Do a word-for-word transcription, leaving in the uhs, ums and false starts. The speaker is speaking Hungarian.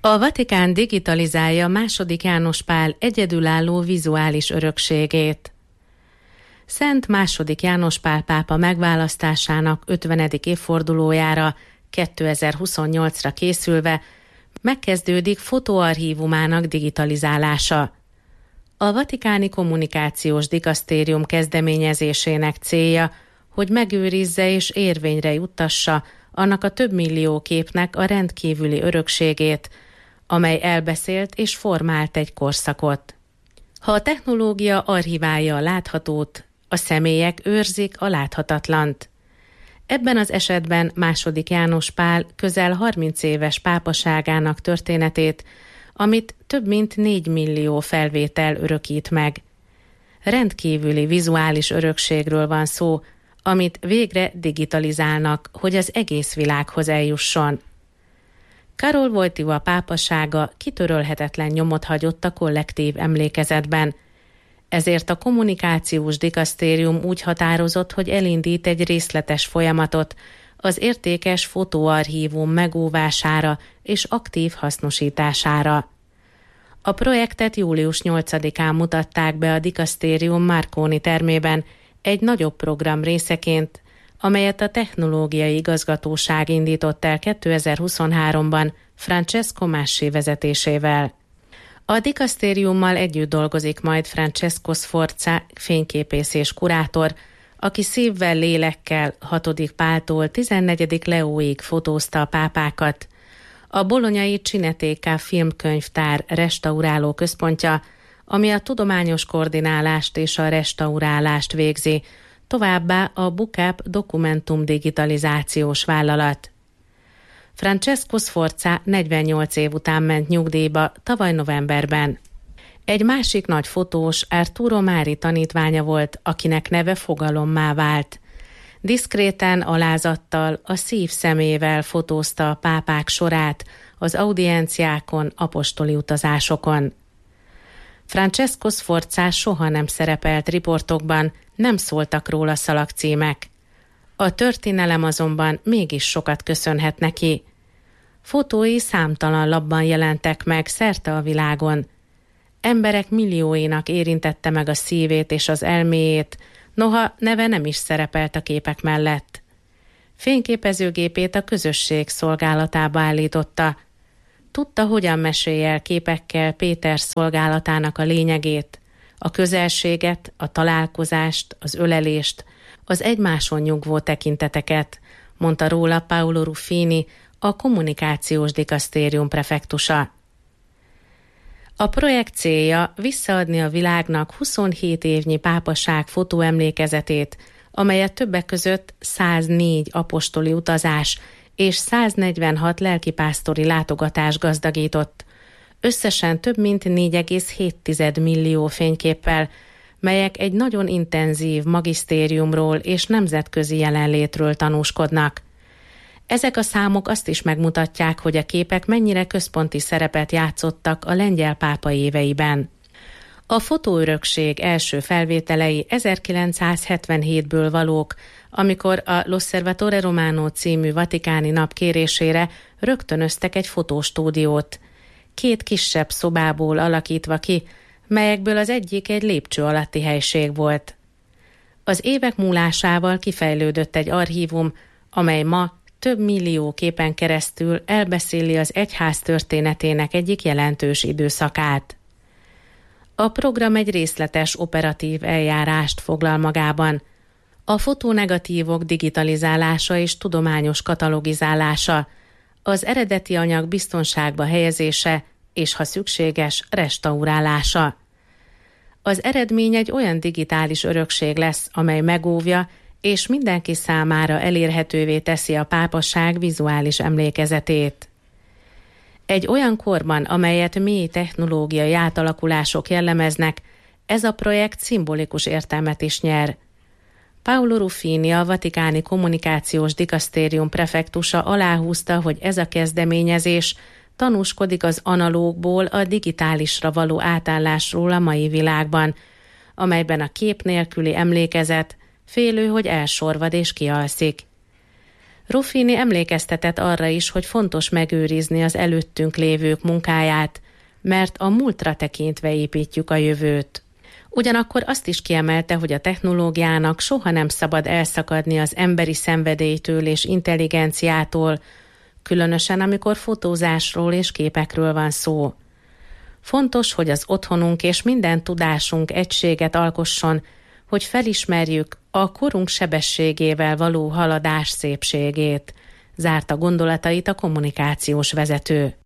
A Vatikán digitalizálja második János Pál egyedülálló vizuális örökségét. Szent második János Pál pápa megválasztásának ötvenedik évfordulójára kétezer-huszonnyolcra készülve megkezdődik fotóarchívumának digitalizálása. A Vatikáni Kommunikációs Dikasztérium kezdeményezésének célja, hogy megőrizze és érvényre juttassa annak a több millió képnek a rendkívüli örökségét, amely elbeszélt és formált egy korszakot. Ha a technológia archiválja a láthatót, a személyek őrzik a láthatatlant. Ebben az esetben második János Pál közel harminc éves pápaságának történetét, amit több mint négy millió felvétel örökít meg. Rendkívüli vizuális örökségről van szó, amit végre digitalizálnak, hogy az egész világhoz eljusson. Karol Wojtyła pápasága kitörölhetetlen nyomot hagyott a kollektív emlékezetben. Ezért a kommunikációs dikasztérium úgy határozott, hogy elindít egy részletes folyamatot az értékes fotóarchívum megóvására és aktív hasznosítására. A projektet július nyolcadikán mutatták be a dikasztérium Marconi termében egy nagyobb program részeként, amelyet a Technológiai Igazgatóság indított el kétezer-huszonháromban Francesco Massi vezetésével. A dikasztériummal együtt dolgozik majd Francesco Sforza fényképész és kurátor, aki szívvel, lélekkel hatodik Páltól tizennegyedik Leóig fotózta a pápákat. A bolonyai Cineteca filmkönyvtár restauráló központja, ami a tudományos koordinálást és a restaurálást végzi, továbbá a Bucap dokumentum digitalizációs vállalat. Francesco Sforza negyvennyolc év után ment nyugdíjba tavaly novemberben. Egy másik nagy fotós Arturo Mári tanítványa volt, akinek neve fogalommá vált. Diszkréten, alázattal, a szív szemével fotózta a pápák sorát az audienciákon, apostoli utazásokon. Francesco Sforza soha nem szerepelt riportokban, nem szóltak róla szalagcímek. A történelem azonban mégis sokat köszönhet neki. Fotói számtalan labban jelentek meg szerte a világon. Emberek millióinak érintette meg a szívét és az elméjét, noha neve nem is szerepelt a képek mellett. Fényképezőgépét a közösség szolgálatába állította. Tudta, hogyan mesélje el képekkel Péter szolgálatának a lényegét, a közelséget, a találkozást, az ölelést, az egymáson nyugvó tekinteteket, mondta róla Paolo Ruffini, a kommunikációs dikasztérium prefektusa. A projekt célja visszaadni a világnak huszonhét évnyi pápaság fotóemlékezetét, amelyet többek között száznégy apostoli utazás és száznegyvenhat lelkipásztori látogatás gazdagított, összesen több mint négy egész hét millió fényképpel, melyek egy nagyon intenzív magisztériumról és nemzetközi jelenlétről tanúskodnak. Ezek a számok azt is megmutatják, hogy a képek mennyire központi szerepet játszottak a lengyel pápa éveiben. A fotóörökség első felvételei ezerkilencszázhetvenhétből valók, amikor a L'Osservatore Romano című vatikáni nap kérésére rögtönöztek egy fotóstúdiót, két kisebb szobából alakítva ki, melyekből az egyik egy lépcső alatti helység volt. Az évek múlásával kifejlődött egy archívum, amely ma több millió képen keresztül elbeszéli az egyház történetének egyik jelentős időszakát. A program egy részletes operatív eljárást foglal magában. A fotónegatívok digitalizálása és tudományos katalogizálása, az eredeti anyag biztonságba helyezése és, ha szükséges, restaurálása. Az eredmény egy olyan digitális örökség lesz, amely megóvja és mindenki számára elérhetővé teszi a pápaság vizuális emlékezetét. Egy olyan korban, amelyet mély technológiai átalakulások jellemeznek, ez a projekt szimbolikus értelmet is nyer. Paolo Ruffini, a Vatikáni Kommunikációs Dikasztérium prefektusa aláhúzta, hogy ez a kezdeményezés tanúskodik az analógból a digitálisra való átállásról a mai világban, amelyben a kép nélküli emlékezet félő, hogy elsorvad és kialszik. Ruffini emlékeztetett arra is, hogy fontos megőrizni az előttünk lévők munkáját, mert a múltra tekintve építjük a jövőt. Ugyanakkor azt is kiemelte, hogy a technológiának soha nem szabad elszakadni az emberi szenvedélytől és intelligenciától, különösen amikor fotózásról és képekről van szó. Fontos, hogy az otthonunk és minden tudásunk egységet alkosson, hogy felismerjük a korunk sebességével való haladás szépségét, zárta gondolatait a kommunikációs vezető.